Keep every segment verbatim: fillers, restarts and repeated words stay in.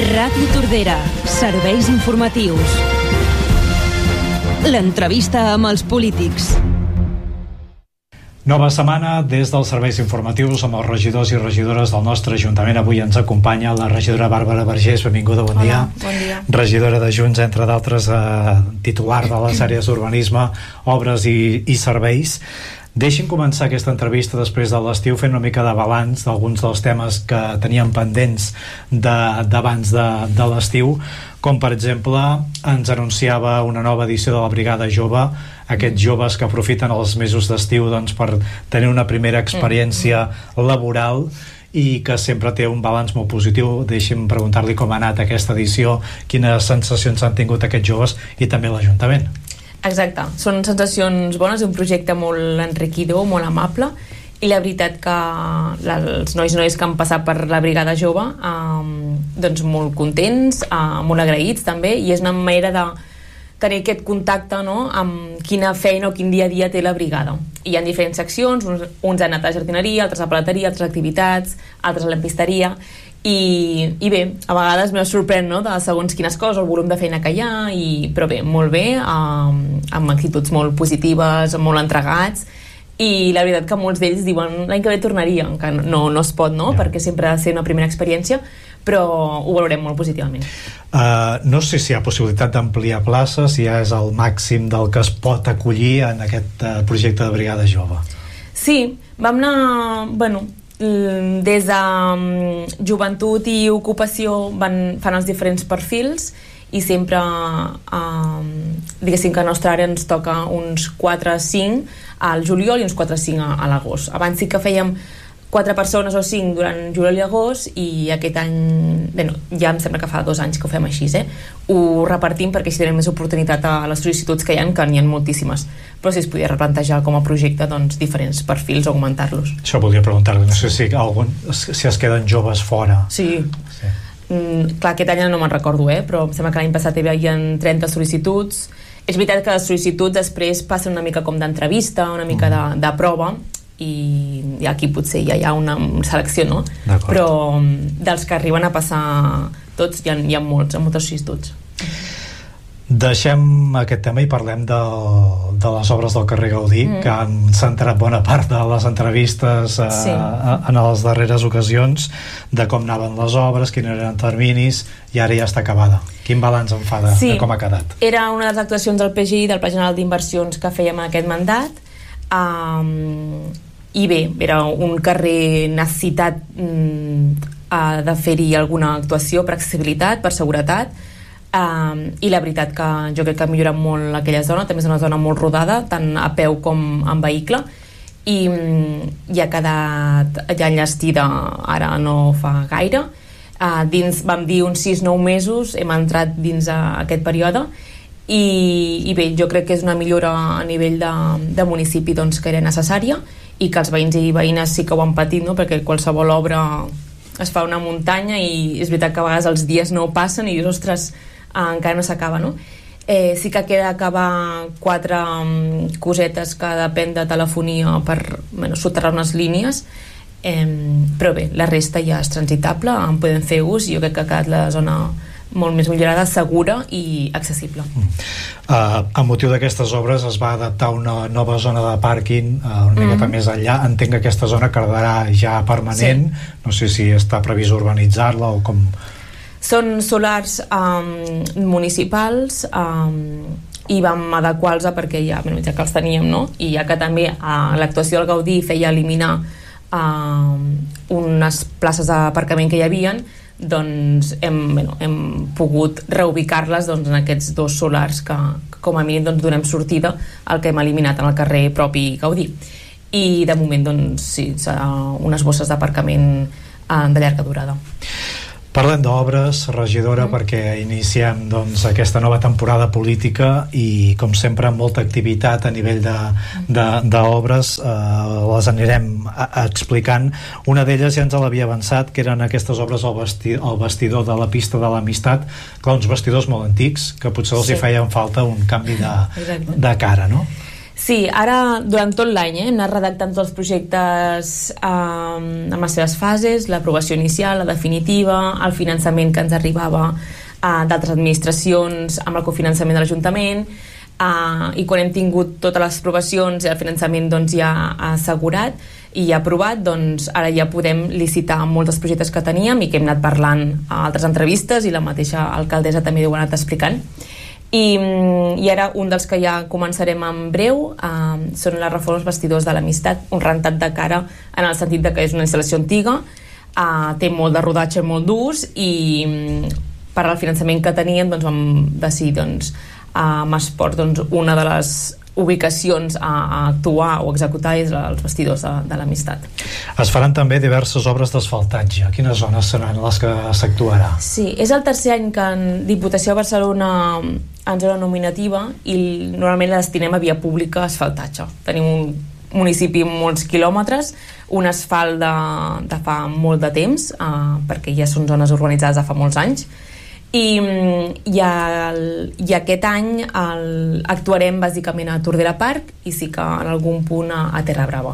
Ràdio Tordera, serveis informatius. L'entrevista amb els polítics. Nova setmana des dels serveis informatius amb els regidors i regidores del nostre Ajuntament. Avui ens acompanya la regidora Bàrbara Vergés. Benvinguda, bon dia. Hola, bon dia. Regidora de Junts, entre d'altres, eh, titular de les àrees d'urbanisme, obres i, i serveis. Deixin començar aquesta entrevista després de l'estiu fent una mica de balanç d'alguns dels temes que teníem pendents d'abans de, de, de l'estiu, com per exemple ens anunciava una nova edició de la Brigada Jove, aquests joves que aprofiten els mesos d'estiu doncs, per tenir una primera experiència laboral i que sempre té un balanç molt positiu. Deixi'm preguntar-li com ha anat aquesta edició, quines sensacions han tingut aquests joves i també l'Ajuntament. Exacte, són sensacions bones, un projecte molt enriquidor, molt amable, i la veritat que els nois i noies que han passat per la Brigada Jove eh, doncs molt contents, eh, molt agraïts també, i és una manera de tenir aquest contacte, no?, amb quina feina o quin dia a dia té la brigada. I hi ha diferents seccions, uns, uns han anat a jardineria, altres a paleteria, altres activitats, altres a lampisteria, i, i bé, a vegades me sorprèn, no?, de segons quines coses, el volum de feina que hi ha, i, però bé, molt bé, amb, amb actituds molt positives, molt entregats, i la veritat que molts d'ells diuen l'any que ve tornaria, que no, no es pot, no?, yeah. perquè sempre ha de ser una primera experiència, però ho valorem molt positivament. Uh, no sé si hi ha possibilitat d'ampliar places, si ja és el màxim del que es pot acollir en aquest uh, projecte de Brigada Jove. Sí, vam anar, bueno, des de um, joventut i ocupació van, fan els diferents perfils, i sempre um, diguéssim que a la nostra àrea ens toca uns quatre a cinc al juliol i uns quatre a cinc a, a l'agost. Abans sí que fèiem quatre persones o cinc durant juliol i agost, i aquest any, bueno, ja em sembla que fa dos anys que ho fem així, eh? Ho repartim perquè així tenim més oportunitat a les sol·licituds que hi ha, que n'hi ha moltíssimes, però si es podia replantejar com a projecte doncs, diferents perfils, augmentar-los. Això volia preguntar-li, no sé si, algun, si es queden joves fora. Sí, sí. Mm, clar, aquest any no me'n recordo, eh? Però em sembla que l'any passat hi havia trenta sol·licituds. És veritat que les sol·licituds després passen una mica com d'entrevista, una mica de, de prova, i aquí potser ja hi ha una selecció, no? Però dels que arriben a passar tots hi ha, hi ha molts, amb moltes sol·licituds. Deixem aquest tema i parlem de, de les obres del carrer Gaudí, mm. que han centrat bona part de les entrevistes eh, sí. en les darreres ocasions, de com anaven les obres, quins eren terminis, i ara ja està acabada. Quin balanç en fa de, sí. de com ha quedat? Era una de les actuacions del P G I, del Pla General d'Inversions, que fèiem en aquest mandat, um, i bé, era un carrer necessitat um, de fer-hi alguna actuació per accessibilitat, per seguretat, um, i la veritat que jo crec que ha millorat molt aquella zona. També és una zona molt rodada, tant a peu com en vehicle, i, i ha quedat ja enllestida ara no fa gaire. Uh, dins, vam dir uns sis o nou mesos, hem entrat dins a aquest període, i, i bé, jo crec que és una millora a nivell de, de municipi doncs, que era necessària, i que els veïns i veïnes sí que ho han patit, no? Perquè qualsevol obra es fa una muntanya i és veritat que a vegades els dies no passen i dius, ostres, eh, encara no s'acaba, no? Eh, sí que queda acabar quatre um, cosetes que depèn de telefonia per bueno, soterrar unes línies, eh, però bé, la resta ja és transitable, en podem fer ús, i jo crec que ha quedat la zona molt més millorada, segura i accessible. Mm. Uh, a motiu d'aquestes obres es va adaptar una nova zona de pàrquing uh, una miqueta mm. més enllà. Entenc que aquesta zona quedarà ja permanent, sí. No sé si està previst urbanitzar-la o com... Són solars um, municipals, um, i vam adequar-los perquè ja, bueno, ja que els teníem, no? I ja que també uh, l'actuació del Gaudí feia eliminar uh, unes places d'aparcament que hi havien, doncs hem, bueno, hem pogut reubicar-les doncs, en aquests dos solars que, que com a mínim doncs, donem sortida al que hem eliminat en el carrer propi Gaudí. I de moment doncs, sí, serà unes bosses d'aparcament eh, de llarga durada. Parlem d'obres, regidora, mm. perquè iniciem doncs, aquesta nova temporada política i, com sempre, amb molta activitat a nivell d'obres. Eh, les anirem a, a explicant. Una d'elles ja ens l'havia avançat, que eren aquestes obres al, vesti, al vestidor de la pista de l'Amistat, clar, uns vestidors molt antics, que potser els sí. hi feien falta un canvi de, de cara, no? Sí, ara durant tot l'any eh, hem anat redactant tots els projectes eh, amb les seves fases, l'aprovació inicial, la definitiva, el finançament que ens arribava eh, d'altres administracions amb el cofinançament de l'Ajuntament, Uh, i quan hem tingut totes les aprovacions i el finançament doncs, ja assegurat i ja aprovat, doncs ara ja podem licitar molts dels projectes que teníem i que hem anat parlant a altres entrevistes i la mateixa alcaldessa també ho ha anat explicant. I, i ara un dels que ja començarem en breu uh, són les reformes vestidors de l'Amistat, un rentat de cara en el sentit de que és una instal·lació antiga, uh, té molt de rodatge, molt d'ús, i um, per al finançament que teníem doncs, vam decidir doncs, amb Esport, doncs, una de les ubicacions a, a actuar o executar és els vestidors de, de l'Amistat. Es faran també diverses obres d'asfaltatge. Quines zones seran les que s'actuarà? Sí, és el tercer any que en Diputació de Barcelona en zona nominativa i normalment la destinem a via pública a asfaltatge. Tenim un municipi amb molts quilòmetres, un asfalt de, de fa molt de temps, eh, perquè ja són zones urbanitzades de fa molts anys, i, i, el, i aquest any el, actuarem bàsicament a Tordera Park i sí que en algun punt a, a Terra Brava.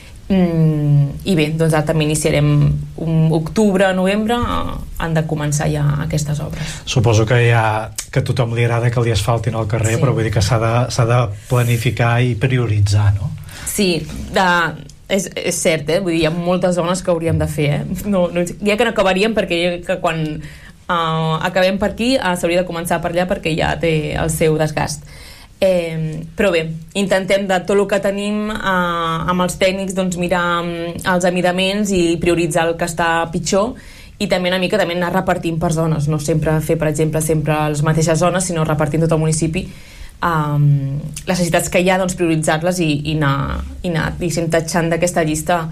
Mm, i bé, doncs ara també iniciarem un octubre, novembre, han de començar ja aquestes obres. Suposo que ja que a tothom li agrada que li asfaltin al carrer, sí. Però vull dir que s'ha de, s'ha de planificar i prioritzar, no? Sí, de, és, és cert, eh? Vull dir, hi ha moltes zones que hauríem de fer, eh? No, no, ja que no acabaríem, perquè ja que quan Uh, acabem per aquí, uh, s'hauria de començar per allà perquè ja té el seu desgast. Eh, però bé, intentem de tot el que tenim uh, amb els tècnics doncs, mirar um, els amidaments i prioritzar el que està pitjor i també una mica també anar repartint per zones, no sempre fer, per exemple, sempre les mateixes zones, sinó repartint tot el municipi um, les necessitats que hi ha, doncs prioritzar-les i, i anar, i anar diguéssim, tatxant d'aquesta llista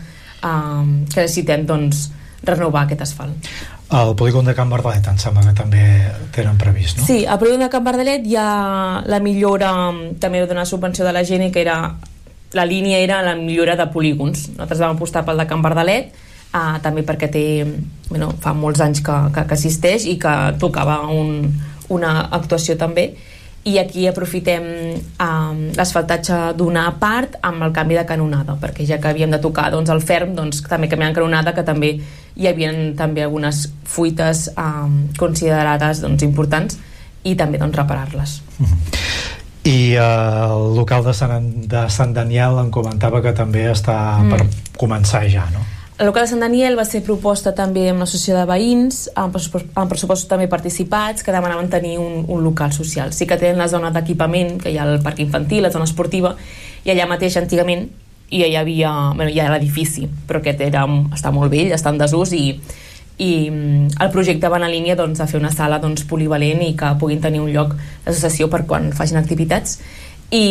um, que necessitem doncs, renovar aquest asfalt. El polígon de Can Bardalet em sembla que també tenen previst, no? Sí, al polígon de Can Bardalet hi ha la millora, també de donar subvenció de la gent, que era, la línia era la millora de polígons. Nosaltres vam apostar pel de Can Bardalet, uh, també perquè té, bueno, fa molts anys que, que, que existeix i que tocava un, una actuació també, i aquí aprofitem um, l'asfaltatge d'una part amb el canvi de canonada, perquè ja que havíem de tocar doncs, el ferm, doncs, també canviant canonada, que també hi havia també algunes fuites um, considerades doncs, importants, i també doncs, reparar-les. Mm-hmm. I uh, el local de Sant, de Sant Daniel em comentava que també està mm. per començar ja, no? El local de Sant Daniel va ser proposta també amb l'associació de veïns, amb pressupostos, amb pressupostos també participats, que demanaven tenir un, un local social. Sí que tenen la zona d'equipament, que hi ha el parc infantil, la zona esportiva, i allà mateix antigament hi havia, bueno, hi ha l'edifici, però aquest era, està molt vell, està en desús, i, i el projecte va en línia doncs, a fer una sala doncs, polivalent i que puguin tenir un lloc d'associació per quan facin activitats. I,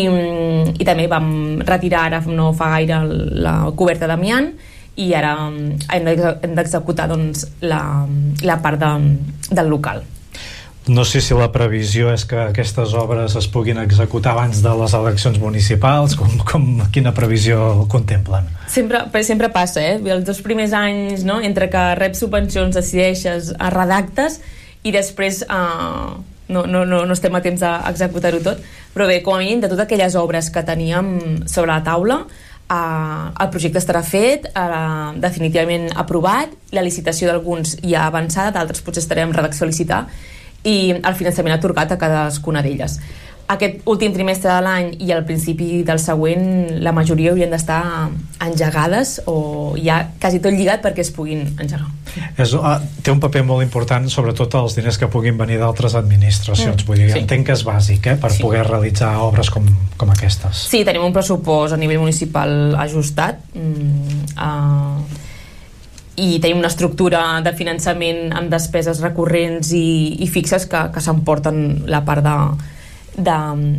i també vam retirar ara no fa gaire la coberta d'amiant, i ara hem d'executar doncs, la, la part de, del local. No sé si la previsió és que aquestes obres es puguin executar abans de les eleccions municipals, com, com quina previsió contemplen? Sempre, sempre passa, eh? Els dos primers anys, no? Entre que reps subvencions, decideixes, redactes, i després eh, no, no, no, no estem a temps d'executar-ho tot, però bé, com a mínim de totes aquelles obres que teníem sobre la taula, Uh, el projecte estarà fet, uh, definitivament aprovat, la licitació d'alguns ja avançada, d'altres potser estarem en redacció a licitar, i el finançament atorgat a cadascuna d'elles. Aquest últim trimestre de l'any i al principi del següent la majoria haurien d'estar engegades o ja quasi tot lligat perquè es puguin engegar. És, uh, té un paper molt important, sobretot els diners que puguin venir d'altres administracions. Mm, vull dir, sí. Entenc que és bàsic eh, per sí. poder realitzar obres com, com aquestes. Sí, tenim un pressupost a nivell municipal ajustat, mm, uh, i tenim una estructura de finançament amb despeses recurrents i, i fixes que, que s'emporten la part de De,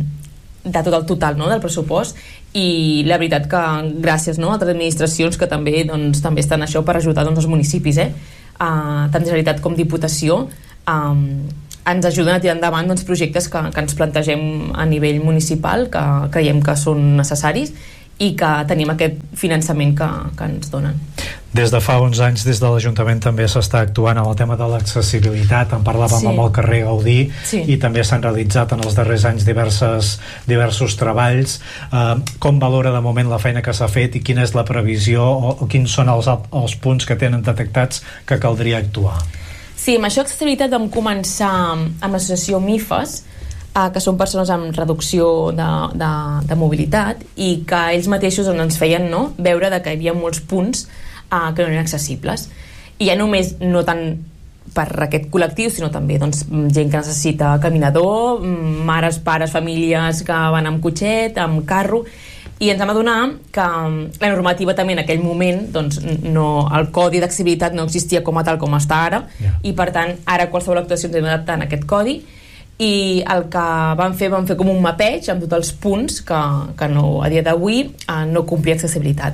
de tot el total, no?, del pressupost, i la veritat que gràcies, no?, a altres administracions que també, doncs, també estan això per ajudar doncs, els municipis, eh? Uh, tant Generalitat com Diputació um, ens ajuden a tirar endavant doncs, projectes que, que ens plantegem a nivell municipal, que creiem que són necessaris i que tenim aquest finançament que, que ens donen. Des de fa uns anys, des de l'Ajuntament també s'està actuant en el tema de l'accessibilitat. En parlàvem sí. amb el carrer Gaudí sí. i també s'han realitzat en els darrers anys diverses, diversos treballs. Eh, com valora de moment la feina que s'ha fet i quina és la previsió o, o quins són els, els punts que tenen detectats que caldria actuar? Sí, amb això d'accessibilitat vam començar amb l'associació MIFES, eh, que són persones amb reducció de, de, de mobilitat, i que ells mateixos ens feien no, veure de que hi havia molts punts Uh, que no eren accessibles, i ja només no tant per aquest col·lectiu, sinó també doncs, gent que necessita caminador, mares, pares, famílies que van amb cotxet, amb carro, i ens vam adonar que la normativa també en aquell moment doncs, no, el codi d'accessibilitat no existia com a tal com està ara, yeah. i per tant ara qualsevol actuació ens hem d'adaptar en aquest codi, i el que vam fer, vam fer com un mapeig amb tots els punts que, que no, a dia d'avui uh, no complia accessibilitat.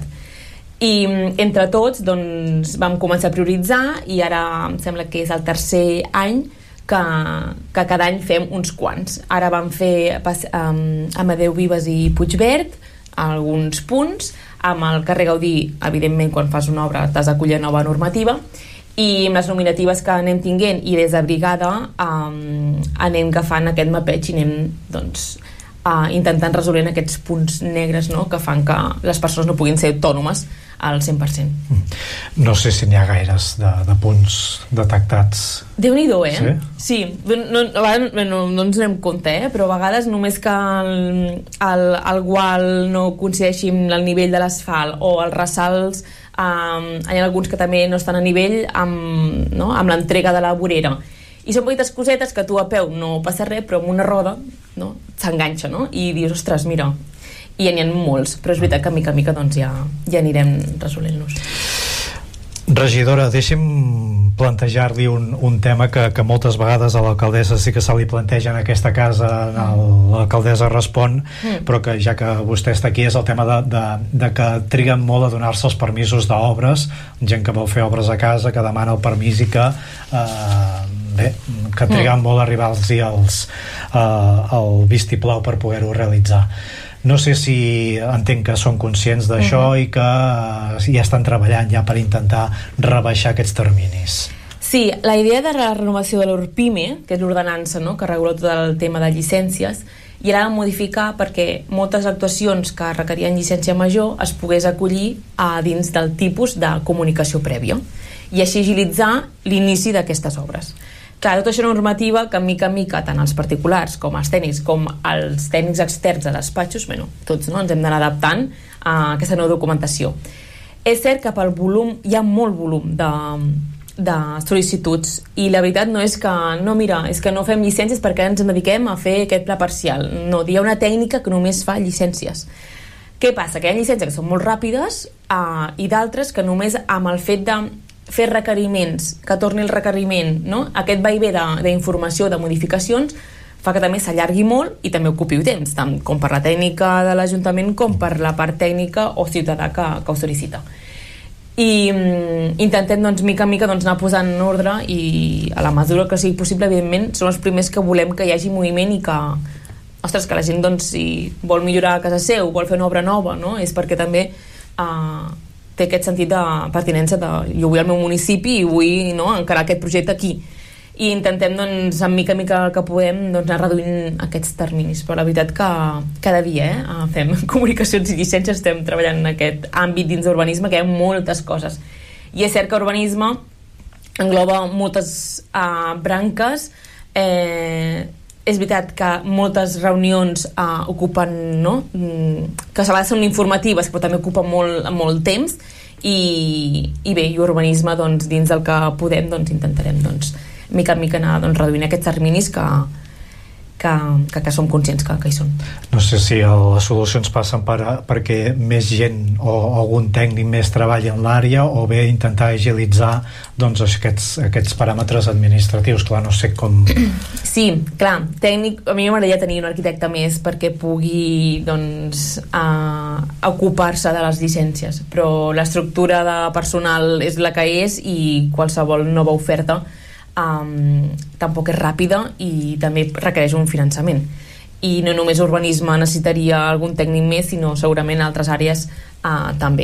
I entre tots doncs, vam començar a prioritzar, i ara em sembla que és el tercer any que, que cada any fem uns quants. Ara vam fer um, Amadeu Vives i Puigverd alguns punts, amb el carrer Gaudí, evidentment quan fas una obra t'has d'acollir nova normativa, i amb les nominatives que anem tinguent i des de brigada um, anem agafant aquest mapeig i anem doncs, uh, intentant resolent aquests punts negres, no?, que fan que les persones no puguin ser autònomes al cent per cent. No sé si n'hi ha gaires de, de punts detectats. Déu-n'hi-do, eh? Sí? Sí, no, a vegades no, no ens donem compte, eh? Però a vegades només que el, el, el gual no coincideixi amb el nivell de l'asfalt, o els ressalts, um, hi ha alguns que també no estan a nivell amb, no? amb l'entrega de la vorera. I són petites cosetes que tu a peu no passa res, però amb una roda no? s'enganxa, no? I dius, ostres, mira, i n'hi ha molts, però és veritat que mica a mica doncs ja, ja anirem resolent-nos. Regidora, deixi'm plantejar-li un, un tema que, que moltes vegades a l'alcaldessa sí que se li planteja en aquesta casa, l'alcaldessa respon, mm. però que ja que vostè està aquí és el tema de, de, de que triguen molt a donar-se els permisos d'obres, gent que vol fer obres a casa, que demana el permís i que eh, bé, que triguen mm. molt a arribar-los els, eh, el vistiplau per poder-ho realitzar. No sé si entenc que són conscients d'això uh-huh. i que ja estan treballant ja per intentar rebaixar aquests terminis. Sí, la idea de la renovació de l'Urpime, que és l'ordenança no?, que regula tot el tema de llicències, i ara modificar perquè moltes actuacions que requerien llicència major es pogués acollir a dins del tipus de comunicació prèvia i així agilitzar l'inici d'aquestes obres. Clar, tota això és una normativa que mica en mica tant els particulars com els tècnics com els tècnics experts de despatxos, bueno, tots no, ens hem d'anar adaptant a aquesta nova documentació. És cert que pel volum, hi ha molt volum de, de sol·licituds i la veritat no és que, no mira, és que no fem llicències perquè ens dediquem a fer aquest pla parcial. No, hi ha una tècnica que només fa llicències. Què passa? Que hi ha llicències que són molt ràpides uh, i d'altres que només amb el fet de fer requeriments, que torni el requeriment, no? Aquest vaivé d'informació, de, de modificacions, fa que també s'allargui molt i també ocupi temps, tant com per la tècnica de l'Ajuntament com per la part tècnica o ciutadà que, que ho sol·licita. I mm, intentem, doncs, mica en mica doncs, anar posant en ordre i a la mesura que sigui possible, evidentment, som els primers que volem que hi hagi moviment i que, ostres, que la gent, doncs, si vol millorar a casa seu, vol fer una obra nova, no? És perquè també eh, té aquest sentit de pertinença de jo vull al meu municipi i vull no, encarar aquest projecte aquí. I intentem, doncs, en mica en mica que podem, doncs, anar reduint aquests terminis. Però la veritat que cada dia eh, fem comunicacions i llicències, estem treballant en aquest àmbit dins d'urbanisme, que hi ha moltes coses. I és cert que urbanisme engloba moltes eh, branques, eh, és veritat que moltes reunions uh, ocupen, no? que a vegades són informatives, però també ocupen molt, molt temps, i, i bé, i urbanisme, doncs, dins del que podem, doncs, intentarem, doncs, mica en mica anar doncs, reduint aquests terminis que, que, que, que som conscients que, que hi són. No sé si les solucions passen per, perquè més gent o algun tècnic més treballi en l'àrea o bé intentar agilitzar doncs, aquests, aquests paràmetres administratius. Clar, no sé com... Sí, clar, tècnic, a mi m'agradaria tenir un arquitecte més perquè pugui doncs, uh, ocupar-se de les llicències, però l'estructura de personal és la que és i qualsevol nova oferta Um, tampoc és ràpida i també requereix un finançament, i no només urbanisme necessitaria algun tècnic més, sinó segurament altres àrees uh, també,